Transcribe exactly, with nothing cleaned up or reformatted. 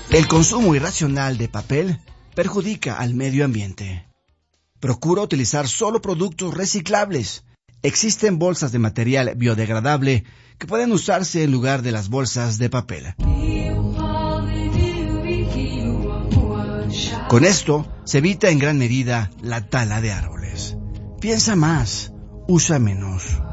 El consumo irracional de papel perjudica al medio ambiente. Procura utilizar solo productos reciclables. Existen bolsas de material biodegradable que pueden usarse en lugar de las bolsas de papel. Con esto se evita en gran medida la tala de árboles. Piensa más, usa menos.